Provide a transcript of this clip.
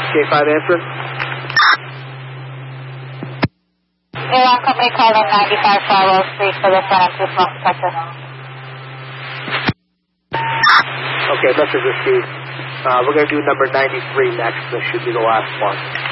K5 answer. A1 company calling 95 Farwell Street for the San Antonio, Texas. Okay, message received. We're going to do number 93 next. This should be the last one.